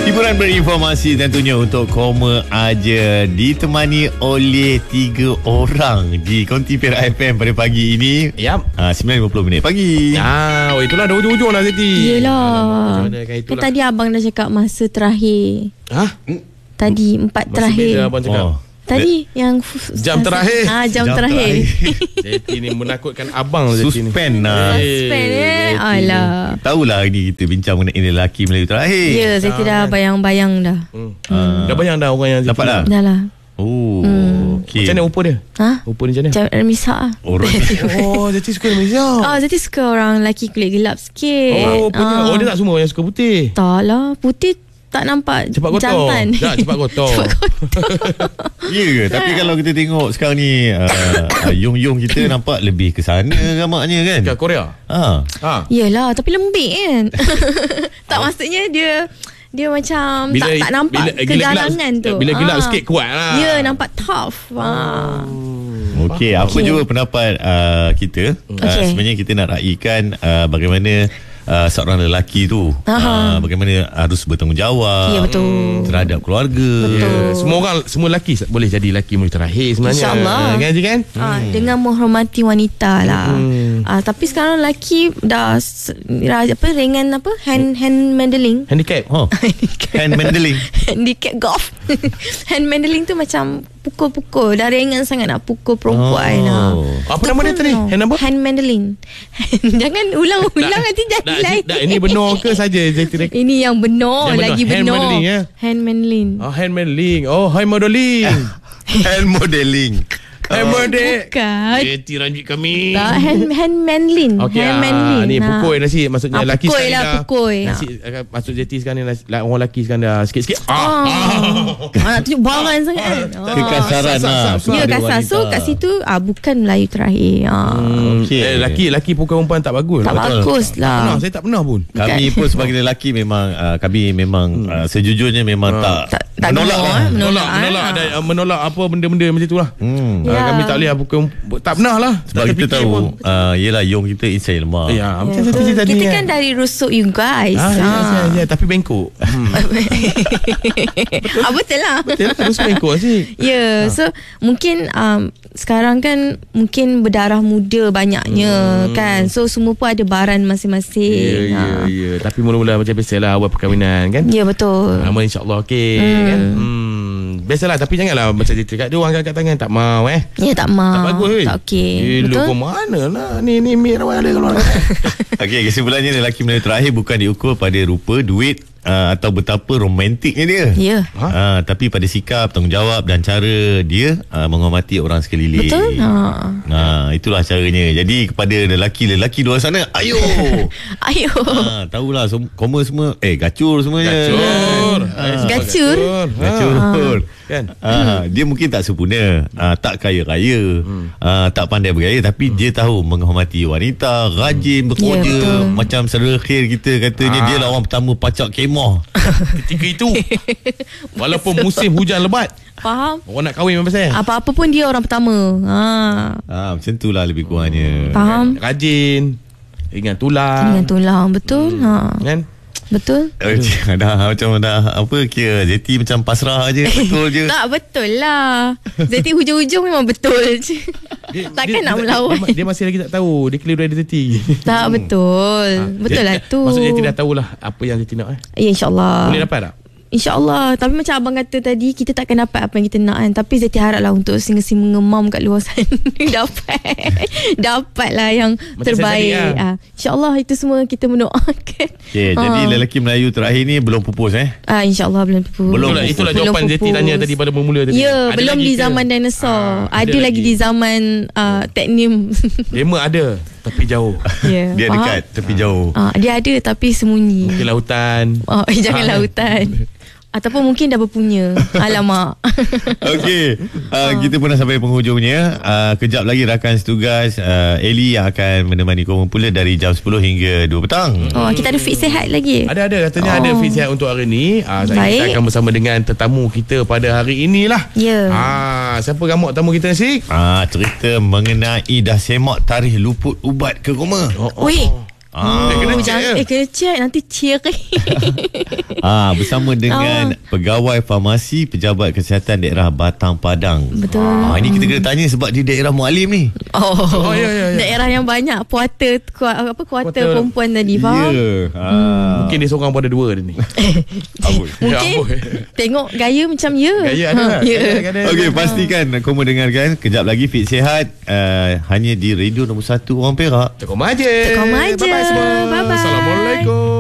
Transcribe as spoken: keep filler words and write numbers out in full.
Hiburan berinformasi tentunya untuk Koma Aja, ditemani oleh tiga orang di Konti Perak F M pada pagi ini. Yap. ha, sembilan lima puluh minit pagi. Ah, oh, itulah dah ujung-ujung lah Zeti. Yelah. Kan tadi abang dah cakap masa terakhir. Hah? Tadi empat Masih terakhir. beda abang cakap. Oh. Tadi yang Jam terakhir. Ah, jam, Jam terakhir. Zeti ni menakutkan abang Zeti ni. Suspend lah. Suspend eh. Alah. Tahulah hari ni kita bincang mengenai lelaki Melayu terakhir. Ya, saya Ah, dah kan? bayang-bayang dah. Hmm. Hmm. Dah bayang dah orang yang Zeti Dapat dah? Dah lah. Oh, Hmm. okey. Macam mana upa dia? Ha? Upa dia macam mana? Macam misak lah. Orang Oh, Zeti suka Malaysia. Oh, Zati suka orang lelaki kulit gelap sikit. Oh, punya. Ah. Oh, dia tak semua yang suka putih. Tak lah. Putih tak nampak Cepat kotor. jantan. Tak, cepat kotor. Cepat kotor. Ya ke? Tapi kalau kita tengok sekarang ni uh, uh, Yung-yung kita nampak lebih ke sana ramaknya kan? Kat Korea. Ha. Ha. Yelah, tapi lembik kan. Tak, maksudnya dia dia macam tak, tak nampak bila, kegarangan gelap, tu. Bila gelap Ah. sikit kuat lah. Ya, nampak tough. Ah. Okey, apa Okey. juga pendapat uh, kita? Uh, Okey. sebenarnya kita nak raikan uh, bagaimana uh, seorang lelaki tu uh, bagaimana harus bertanggungjawab Ya, betul. terhadap keluarga. Ya, semua orang, semua lelaki boleh jadi lelaki Melayu terakhir sebenarnya. InsyaAllah. Kan Haji kan? Ah, dengan menghormati wanita lah. Hmm. Ah, tapi sekarang lelaki dah s- ra- apa ringan apa hand hand mandling. Handicap. Oh, hand mandling. Handicap golf. Hand mandling tu macam pukul-pukul. Dah ringan sangat nak pukul perempuan. Oh. Ah. Apa Tu nama dia pun tadi? no. Hand apa? Hand mandling. Jangan ulang-ulang nanti jadi Dah, lain. dah, ini benar ke saja Zeti? Ini yang benar, Yang benar. lagi Hand benar. mandling, ya? Hand mandling. Oh, hand modeling. Oh, hand modeling. Hand modeling. Hand modeling. Bukan. Zeti ranjit kami. Tak, hand hand mandling. Okey, hand ah, mandling. ni Ah. pukul nasi maksudnya Ah, lelaki pukul sekarang lah, dah. pukul. Nasi ah, maksud Zeti sekarang ni nasi- lah, orang lelaki sekarang dah sikit-sikit. Ah. Ah, ah, nak tunjuk barangan sangat kan. Ah. Kekasaran lah. Ya, kepada kasar. So wanita. kat situ ah, bukan Melayu terakhir. Ah. Hmm, Okey. eh, lelaki lelaki pukul perempuan tak bagus. Tak Betul. bagus Pernah, lah. saya tak pernah pun. Kami pun sebagai lelaki memang uh, kami memang uh, sejujurnya memang tak, Tak, tak menolak menolak, lah. eh. Menolak, ah. menolak, ada, uh, menolak apa benda-benda macam tu lah. Hmm. Ah, Ya. kami tak boleh lah pukul, tak pernah lah. Sebab tak kita terfikir tahu pun. uh, yelah Yung kita insan lemah. Ya, macam Ya, Zeti betul. tadi Kita kan. kan dari rusuk you guys. Ah, ya, Ah. ya, ya, tapi bengkok. Hmm. Ah, betul lah. Betul lah, terus bengkok sih. Ya, yeah, so mungkin um, sekarang kan mungkin berdarah muda banyaknya hmm. kan. So semua pun ada baran Ya, masing-masing. ya, Ha. ya. Tapi mula-mula macam biasalah awal perkahwinan kan. Ya, betul. Lama insyaAllah okey Hmm. kan. Hmm. Biasalah, tapi janganlah macam Zeti kat dia orang angkat tangan tak mau eh. Ya, tak mau. Tak bagus weh. Tak okey. Eh, lu Betul. kau mana lah. Ni ni mir awak ada keluar. Okey, kesimpulannya lelaki Melayu terakhir bukan diukur pada rupa, duit uh, atau betapa romantiknya dia. Ya. Ha? Uh, tapi pada sikap, tanggungjawab dan cara dia uh, menghormati orang sekeliling. Betul. Ha. Nah, itulah caranya. Jadi kepada lelaki-lelaki luar sana, ayo. Ayo. ha, tahulah sem- koma semua eh gacur semuanya. Gacur. Ah. Gacur. Gacur. Kan? Ah, dia mungkin tak sempurna, ah, tak kaya raya, hmm. ah, tak pandai bergaya, tapi hmm. dia tahu menghormati wanita, rajin bekerja, Ya, betul. macam saudara Khair kita katanya, Ah. dia lah orang pertama pacak kemah. Ketika itu walaupun musim hujan lebat, Faham? orang nak kahwin memang pasal. Apa-apa pun dia orang pertama. Ha. Ah, macam itulah lebih kurangnya. Faham? Rajin, ringan tulang. Dengan tulang. Betul. Ha. Kan? Betul. Eh, dah macam dah apa kira Zeti macam pasrah je, betul je. Tak, betul lah. Zeti hujung-hujung memang betul je. Dia- Takkan dia- nak dia- melawan. Dia, dia masih lagi tak tahu dia keliru dari Zeti. Tak, betul. Betul Dia- lah tu. Maksudnya Zeti dah tahulah apa yang Zeti nak eh. Ya, insyaAllah. Boleh dapat tak? InsyaAllah. Tapi macam abang kata tadi, kita takkan dapat apa yang kita nak kan. Tapi Zeti harap lah untuk singa-singa mengemam kat luar sana dapat dapat lah yang Macam terbaik. saya tadi, Ah, InsyaAllah itu semua kita mendoakan. Okay, Ah. jadi lelaki Melayu terakhir ni belum pupus eh. Ah, InsyaAllah belum pupus. Belum Itulah, itulah Belum jawapan Zeti pupus. tanya tadi pada bermula tadi. Ya, Ada belum lagi di ke? zaman dinosaur. Ah, ada, lagi di zaman uh, teknim. Dema ada tapi jauh. Ya, Dia faham? dekat tepi jauh. Ah, dia ada tapi sembunyi. Mungkin lautan. Oh, jangan Ah. lautan. Ataupun mungkin dah berpunya. Alamak. Okey, uh, kita pun dah sampai penghujungnya. Uh, kejap lagi rakan setugas uh, Eli yang akan menemani korang pula dari jam sepuluh hingga dua petang. Oh, kita ada fit sehat lagi. Ada ada katanya Oh. ada fit sihat untuk hari ni. Ah, saya Baik. kita akan bersama dengan tetamu kita pada hari inilah. Ya. Ah, siapa gamuk tamu kita Sik? Ah, cerita mengenai dah semak tarikh luput ubat ke koma. Oh, oh, Weh, Ah. Eh, kena Oh, check jangan, ya. eh kena check nanti ciri. Ah, bersama dengan pegawai farmasi Pejabat Kesihatan Daerah Batang Padang. Betul. Ah, ini kita kena tanya sebab di daerah Mualim ni. Oh, Oh, ya, ya, ya. daerah yang banyak puata apa kuarter Kuarter- perempuan tadi, faham? Ya. Ah. Mungkin dia seorang pun ada dua dia ni. Amboi. Mungkin Ya, amboi. tengok gaya macam ya. Gaya ada tak? Ya. Gaya ada. Okey, pastikan kamu dengarkan kejap lagi Fit Sihat uh, hanya di radio nombor satu orang Perak. Tekom aja. Tekom aja. Bye-bye semua. Bye-bye. Assalamualaikum.